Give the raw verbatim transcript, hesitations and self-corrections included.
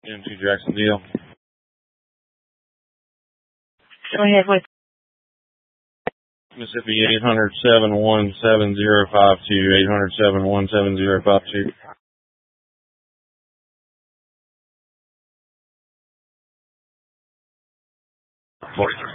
M two Jacksonville. Go ahead with Mississippi eight hundred seven one seven zero five two, eight hundred seven one seven zero five two. forty-three.